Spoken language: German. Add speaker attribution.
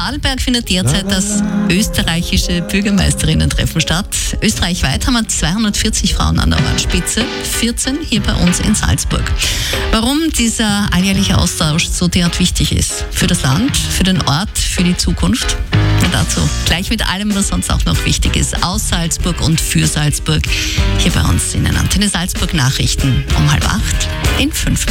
Speaker 1: Vorarlberg findet derzeit das österreichische Bürgermeisterinnen-Treffen statt. Österreichweit haben wir 240 Frauen an der Ortsspitze, 14 hier bei uns in Salzburg. Warum dieser alljährliche Austausch so derart wichtig ist? Für das Land, für den Ort, für die Zukunft? Und dazu gleich mit allem, was sonst auch noch wichtig ist, aus Salzburg und für Salzburg, hier bei uns in den Antenne Salzburg Nachrichten um 7:30 in 5